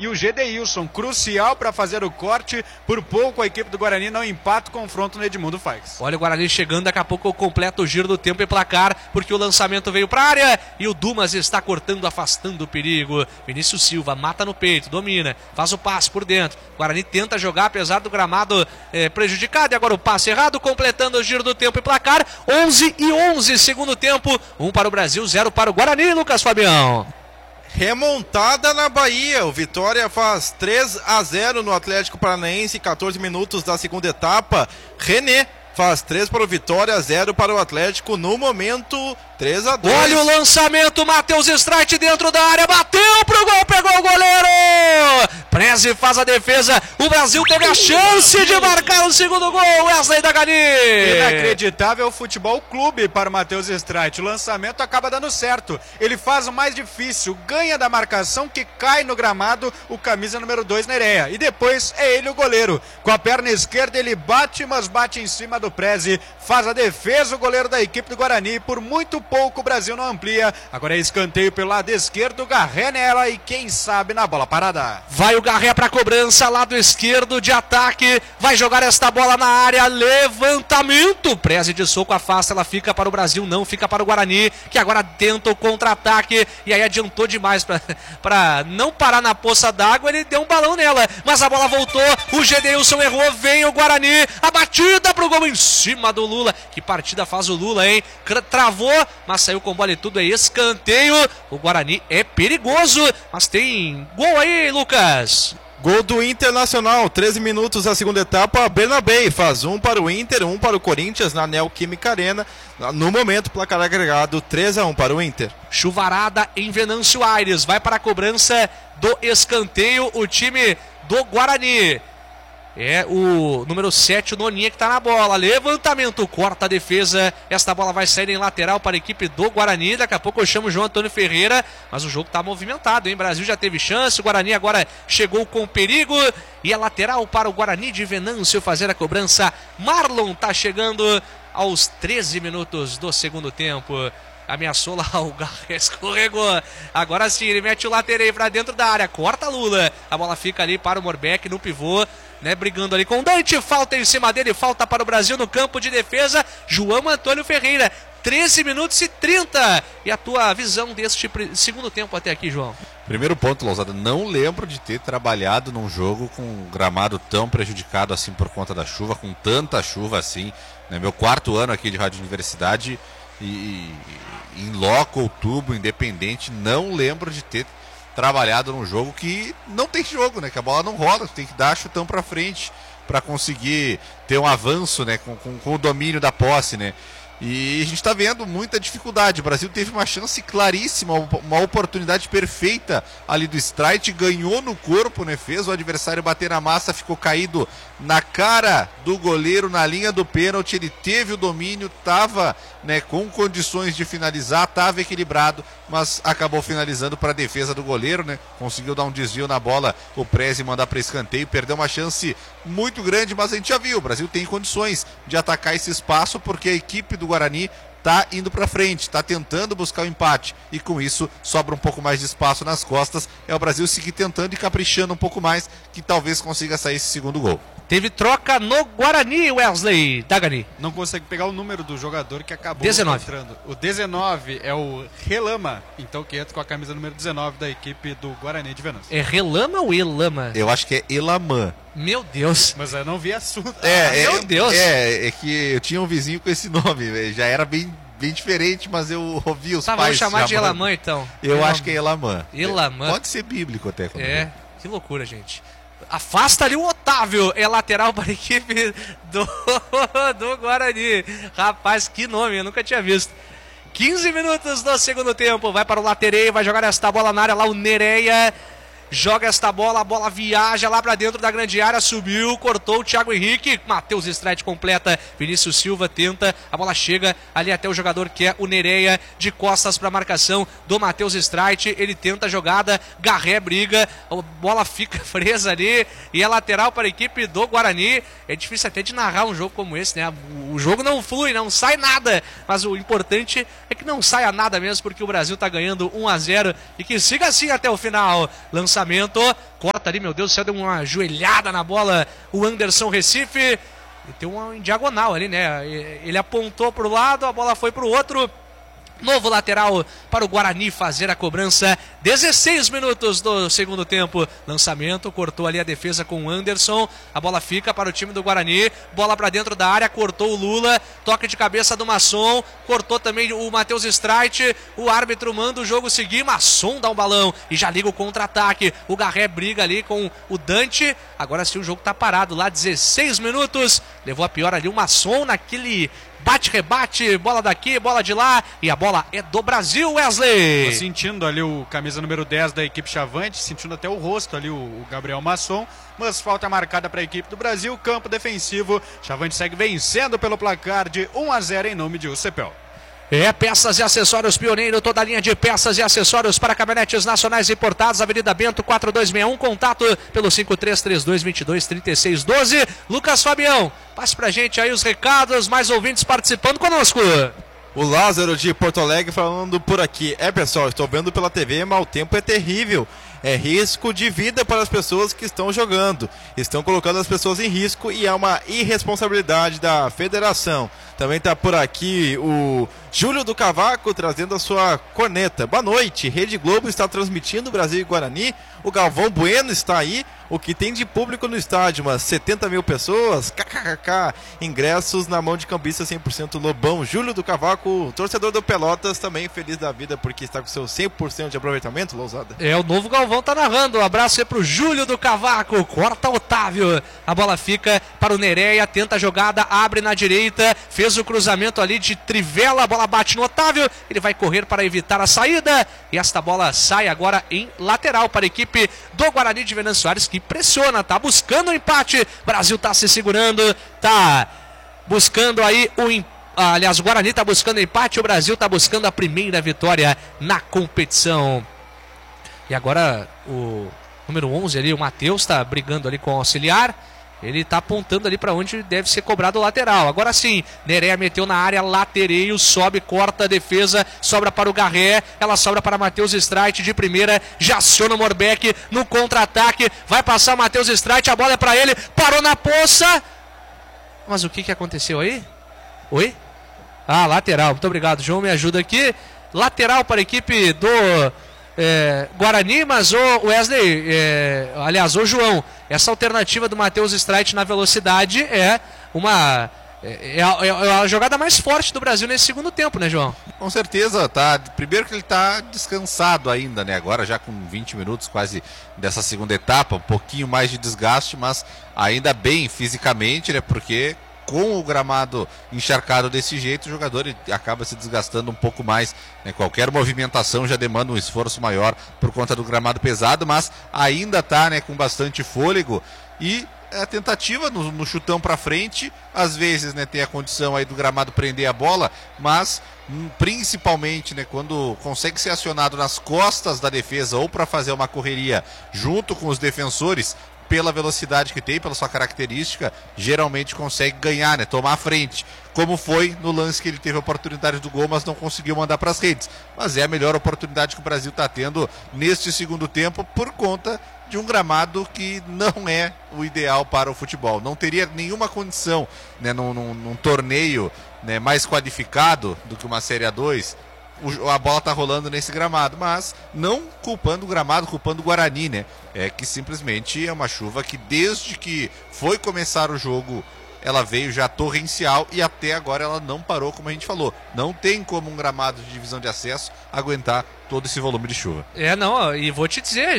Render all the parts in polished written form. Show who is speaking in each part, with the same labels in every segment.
Speaker 1: e o Gedeilson, crucial para fazer o corte. Por pouco a equipe do Guarani não empata o confronto no Edmundo Faix.
Speaker 2: Olha o Guarani chegando, daqui a pouco eu completo o giro do tempo e placar, porque o lançamento veio para a área e o Dumas está cortando, afastando o perigo. Vinícius Silva mata no peito, domina, faz o passe por dentro. O Guarani tenta jogar, apesar do gramado prejudicado, e agora o passe errado, completando o giro do tempo e placar. 11-11, segundo tempo, 1 para o Brasil, 0 para o Guarani, Lucas Fabião.
Speaker 3: Remontada na Bahia, o Vitória faz 3-0 no Atlético Paranaense, 14 minutos da segunda etapa. René faz 3 para o Vitória, 0 para o Atlético, no momento 3-2.
Speaker 2: Olha o lançamento, Matheus Streit dentro da área, bateu pro gol, pegou o goleiro! Preze faz a defesa, o Brasil teve a chance de marcar o segundo gol, Wesley Dagani!
Speaker 1: Inacreditável futebol clube para o Matheus Streit, o lançamento acaba dando certo, ele faz o mais difícil, ganha da marcação que cai no gramado, o camisa número 2 Nereia, e depois é ele o goleiro, com a perna esquerda ele bate, mas bate em cima do Preze, faz a defesa o goleiro da equipe do Guarani, por muito pouco o Brasil não amplia, agora é escanteio pelo lado esquerdo, Garré nela e quem sabe na bola parada.
Speaker 2: Vai o Garré para cobrança, lado esquerdo de ataque, vai jogar esta bola na área, levantamento, Preze de soco, afasta, ela fica para o Brasil, não fica para o Guarani, que agora tenta o contra-ataque, e aí adiantou demais para não parar na poça d'água, ele deu um balão nela, mas a bola voltou, o Gedeilson errou, vem o Guarani, a batida pro gol em cima do Lula, que partida faz o Lula, hein, travou, mas saiu com bola e tudo, é escanteio, o Guarani é perigoso, mas tem gol aí, Lucas.
Speaker 3: Gol do Internacional, 13 minutos da segunda etapa, Bernabé faz 1 para o Inter, 1 para o Corinthians na Neoquímica Arena, no momento placar agregado 3-1 para o Inter.
Speaker 2: Chuvarada em Venâncio Aires, vai para a cobrança do escanteio o time do Guarani. É o número 7, o Noninha, que está na bola. Levantamento, corta a defesa. Esta bola vai sair em lateral para a equipe do Guarani. Daqui a pouco eu chamo o João Antônio Ferreira. Mas o jogo está movimentado, hein? O Brasil já teve chance. O Guarani agora chegou com perigo. E é lateral para o Guarani de Venâncio fazer a cobrança. Marlon está chegando aos 13 minutos do segundo tempo. Ameaçou lá, o Garré escorregou. Agora sim, ele mete o lateral para dentro da área. Corta Lula. A bola fica ali para o Morbeck no pivô, né, brigando ali com o Dante. Falta em cima dele, falta para o Brasil no campo de defesa. João Antônio Ferreira. 13 minutos e 30. E a tua visão deste segundo tempo até aqui, João?
Speaker 4: Primeiro ponto, Lousada, não lembro de ter trabalhado num jogo com um gramado tão prejudicado assim por conta da chuva, com tanta chuva assim, né? Meu 4º ano aqui de Rádio Universidade e em loco ou tubo, independente, não lembro de ter trabalhado num jogo que não tem jogo, né? Que a bola não rola, tem que dar chutão pra frente para conseguir ter um avanço, né? Com o domínio da posse, né? E a gente está vendo muita dificuldade. O Brasil teve uma chance claríssima, uma oportunidade perfeita ali do Streit, ganhou no corpo, né? Fez o adversário bater na massa, ficou caído na cara do goleiro, na linha do pênalti. Ele teve o domínio, estava, né, com condições de finalizar, estava equilibrado, mas acabou finalizando para a defesa do goleiro, né? Conseguiu dar um desvio na bola, o Preze mandar para escanteio, perdeu uma chance muito grande, mas a gente já viu, o Brasil tem condições de atacar esse espaço, porque a equipe do Guarani está indo para frente, está tentando buscar o empate, e com isso sobra um pouco mais de espaço nas costas. É o Brasil seguir tentando e caprichando um pouco mais, que talvez consiga sair esse segundo gol.
Speaker 2: Teve troca no Guarani, Wesley Dagani.
Speaker 1: Não consegue pegar o número do jogador que acabou
Speaker 2: 19.
Speaker 1: entrando. O 19 é o Relama, então que entra com a camisa número 19 da equipe do Guarani de Venâncio.
Speaker 2: É Relama ou Elama?
Speaker 4: Eu acho que é Elamã.
Speaker 2: Meu Deus.
Speaker 1: Mas eu não vi assunto.
Speaker 2: Meu Deus.
Speaker 4: É que eu tinha um vizinho com esse nome, já era bem diferente, mas eu ouvi os pais
Speaker 2: vamos chamar de
Speaker 4: chamando.
Speaker 2: Elamã, então.
Speaker 4: Eu acho que é Elamã.
Speaker 2: Elamã.
Speaker 4: Pode ser bíblico até.
Speaker 2: Que loucura, gente. Afasta ali o Otávio, é lateral para a equipe do Guarani. Rapaz, que nome, eu nunca tinha visto. 15 minutos do segundo tempo, vai para o lateral, vai jogar esta bola na área lá, o Nereia. Joga esta bola, a bola viaja lá pra dentro da grande área, subiu, cortou o Thiago Henrique, Matheus Streit completa, Vinícius Silva tenta, a bola chega ali até o jogador que é o Nereia, de costas pra marcação do Matheus Streit, ele tenta a jogada, Garré briga, a bola fica presa ali, e é lateral para a equipe do Guarani. É difícil até de narrar um jogo como esse, né? O jogo não flui, não sai nada, mas o importante é que não saia nada mesmo, porque o Brasil tá ganhando 1-0 e que siga assim até o final. Lançamento lançamento, corta ali, meu Deus do céu, deu uma joelhada na bola o Anderson Recife, e tem uma em diagonal ali, né, ele apontou pro lado, a bola foi pro outro. Novo lateral para o Guarani fazer a cobrança. 16 minutos do segundo tempo. Lançamento, cortou ali a defesa com o Anderson. A bola fica para o time do Guarani. Bola para dentro da área, cortou o Lula. Toque de cabeça do Masson. Cortou também o Matheus Streit. O árbitro manda o jogo seguir. Masson dá um balão e já liga o contra-ataque. O Garré briga ali com o Dante. Agora sim o jogo está parado lá. 16 minutos. Levou a pior ali o Masson naquele bate-rebate, bola daqui, bola de lá, e a bola é do Brasil, Wesley.
Speaker 1: Tô sentindo ali o camisa número 10 da equipe Chavante, sentindo até o rosto ali, o Gabriel Masson, mas falta marcada para a equipe do Brasil, campo defensivo, Chavante segue vencendo pelo placar de 1-0 em nome de UCPEL.
Speaker 2: Peças e acessórios Pioneiro, toda a linha de peças e acessórios para caminhonetes nacionais importados, Avenida Bento 4261, contato pelo 5332223612. Lucas Fabião, passe pra gente aí os recados, mais ouvintes participando conosco.
Speaker 3: O Lázaro de Porto Alegre falando por aqui. Pessoal, estou vendo pela TV, mas o tempo é terrível. É risco de vida para as pessoas que estão jogando. Estão colocando as pessoas em risco e é uma irresponsabilidade da federação. Também está por aqui o Júlio do Cavaco trazendo a sua corneta. Boa noite, Rede Globo está transmitindo Brasil e Guarani. O Galvão Bueno está aí. O que tem de público no estádio? Umas 70 mil pessoas. KKK. Ingressos na mão de cambista 100% Lobão. Júlio do Cavaco, torcedor do Pelotas, também feliz da vida porque está com seu 100% de aproveitamento, Lousada.
Speaker 2: O novo Galvão tá narrando. Um abraço aí pro Júlio do Cavaco. Corta Otávio. A bola fica para o Nereia. Tenta a jogada, abre na direita. Fez o cruzamento ali de trivela. A bola bate no Otávio. Ele vai correr para evitar a saída. E esta bola sai agora em lateral para a equipe do Guarani de Venâncio Aires, que pressiona, tá buscando o empate. Brasil tá se segurando, tá buscando aí o empate. Aliás, o Guarani tá buscando o empate, o Brasil tá buscando a primeira vitória na competição. E agora o número 11 ali, o Matheus, tá brigando ali com o auxiliar. Ele tá apontando ali para onde deve ser cobrado o lateral. Agora sim, Nereia meteu na área, latereio, sobe, corta a defesa, sobra para o Garré, ela sobra para Matheus Streit de primeira, já aciona o Morbeck no contra-ataque, vai passar o Matheus Streit, a bola é para ele, parou na poça. Mas o que aconteceu aí? Oi? Lateral, muito obrigado, João, me ajuda aqui. Lateral para a equipe do Guarani, mas o Wesley, aliás, o João, essa alternativa do Matheus Streit na velocidade é a jogada mais forte do Brasil nesse segundo tempo, né, João?
Speaker 4: Com certeza, tá. Primeiro que ele tá descansado ainda, né? Agora já com 20 minutos quase dessa segunda etapa, um pouquinho mais de desgaste, mas ainda bem fisicamente, né? Porque com o gramado encharcado desse jeito, o jogador acaba se desgastando um pouco mais, né? Qualquer movimentação já demanda um esforço maior por conta do gramado pesado, mas ainda está, né, com bastante fôlego. E a tentativa no chutão para frente, às vezes, né, tem a condição aí do gramado prender a bola, mas principalmente, né, quando consegue ser acionado nas costas da defesa ou para fazer uma correria junto com os defensores, pela velocidade que tem, pela sua característica, geralmente consegue ganhar, né? Tomar a frente, como foi no lance que ele teve a oportunidade do gol, mas não conseguiu mandar para as redes. Mas é a melhor oportunidade que o Brasil está tendo neste segundo tempo, por conta de um gramado que não é o ideal para o futebol. Não teria nenhuma condição, né, num torneio, né, mais qualificado do que uma Série A2, a bola tá rolando nesse gramado, mas não culpando o gramado, culpando o Guarani, né? É que simplesmente é uma chuva que desde que foi começar o jogo, ela veio já torrencial e até agora ela não parou, como a gente falou. Não tem como um gramado de divisão de acesso aguentar todo esse volume de chuva.
Speaker 2: Não, e vou te dizer,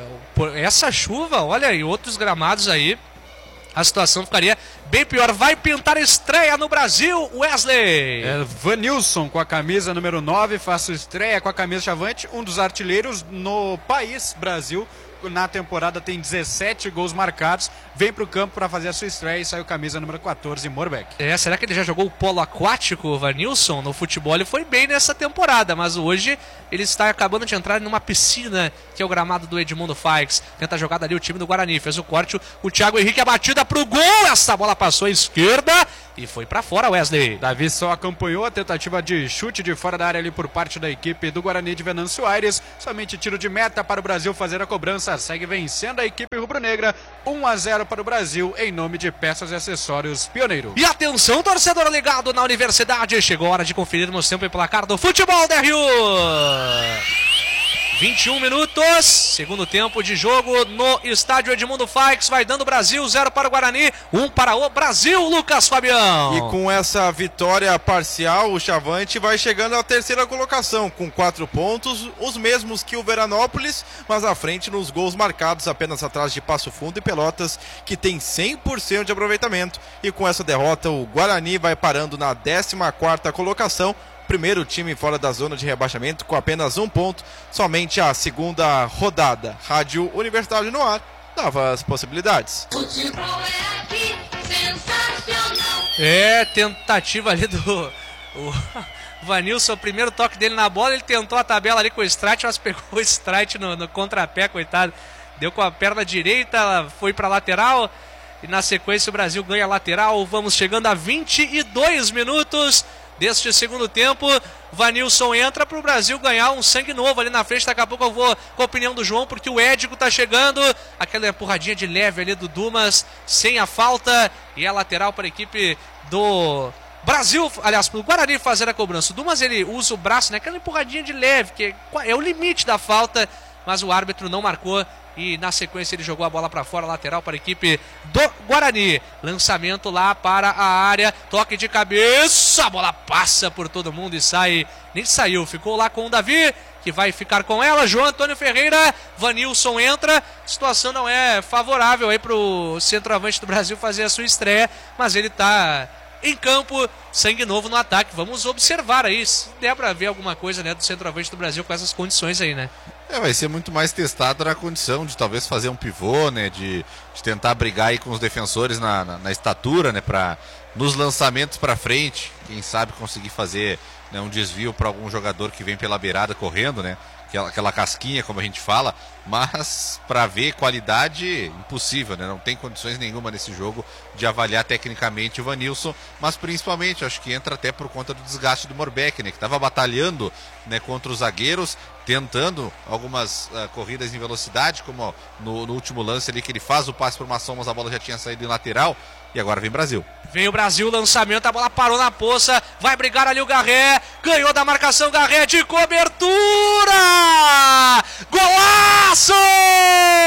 Speaker 2: essa chuva, olha, e outros gramados aí, a situação ficaria bem pior. Vai pintar estreia no Brasil, Wesley.
Speaker 1: Vanilson com a camisa número 9, faz estreia com a camisa Chavante, um dos artilheiros no país, Brasil. Na temporada tem 17 gols marcados, vem para o campo para fazer a sua estreia e saiu camisa número 14, Morbeck.
Speaker 2: Será que ele já jogou o polo aquático, Vanilson? No futebol ele foi bem nessa temporada, mas hoje ele está acabando de entrar numa piscina, que é o gramado do Edmundo Faix. Tenta a jogada ali o time do Guarani, fez o corte, o Thiago Henrique, a batida pro gol, essa bola passou à esquerda e foi para fora, Wesley.
Speaker 1: Davi só acompanhou a tentativa de chute de fora da área ali por parte da equipe do Guarani de Venâncio Aires, somente tiro de meta para o Brasil fazer a cobrança. França segue vencendo a equipe rubro-negra 1-0 para o Brasil em nome de Peças e Acessórios Pioneiro.
Speaker 2: E atenção, torcedor ligado na Universidade, chegou a hora de conferirmos tempo e placar do futebol da Rio. 21 minutos, segundo tempo de jogo no estádio Edmundo Faix, vai dando Brasil, 0 para o Guarani, 1 para o Brasil, Lucas Fabião.
Speaker 3: E com essa vitória parcial, o Chavante vai chegando à terceira colocação, com 4 pontos, os mesmos que o Veranópolis, mas à frente nos gols marcados, apenas atrás de Passo Fundo e Pelotas, que tem 100% de aproveitamento. E com essa derrota, o Guarani vai parando na 14ª colocação, primeiro time fora da zona de rebaixamento com apenas 1 ponto, somente a segunda rodada. Rádio Universitário no ar, novas possibilidades.
Speaker 5: Futebol é aqui, sensacional.
Speaker 2: Tentativa ali do Vanilson, o primeiro toque dele na bola, ele tentou a tabela ali com o Streit, mas pegou o Streit no contrapé, coitado. Deu com a perna direita, foi para lateral e na sequência o Brasil ganha a lateral. Vamos chegando a 22 minutos deste segundo tempo. Vanilson entra para o Brasil ganhar um sangue novo ali na frente. Daqui a pouco eu vou com a opinião do João, porque o Édico tá chegando. Aquela empurradinha de leve ali do Dumas, sem a falta. E a lateral para a equipe do Brasil, aliás, para o Guarani fazer a cobrança. O Dumas, ele usa o braço, né? Aquela empurradinha de leve, que é o limite da falta, mas o árbitro não marcou. E na sequência ele jogou a bola para fora, lateral para a equipe do Guarani. Lançamento lá para a área, toque de cabeça, a bola passa por todo mundo e sai. Nem saiu, ficou lá com o Davi, que vai ficar com ela. João Antônio Ferreira, Vanilson entra. A situação não é favorável aí para o centroavante do Brasil fazer a sua estreia, mas ele está em campo, sangue novo no ataque. Vamos observar aí, se der para ver alguma coisa, né, do centroavante do Brasil com essas condições aí, né?
Speaker 4: Vai ser muito mais testado na condição de talvez fazer um pivô, né? De tentar brigar aí com os defensores na estatura, né? Nos lançamentos para frente, quem sabe conseguir fazer, né, um desvio para algum jogador que vem pela beirada correndo, né? Aquela casquinha, como a gente fala, mas para ver qualidade, impossível, né? Não tem condições nenhuma nesse jogo de avaliar tecnicamente o Vanilson, mas principalmente, acho que entra até por conta do desgaste do Morbeck, né? Que estava batalhando, né, contra os zagueiros, tentando algumas corridas em velocidade, como no último lance ali que ele faz o passe por Masson, mas a bola já tinha saído em lateral, e agora vem Brasil.
Speaker 2: Vem o Brasil, lançamento, a bola parou na poça, vai brigar ali o Garré, ganhou da marcação, Garré de cobertura! Golaço!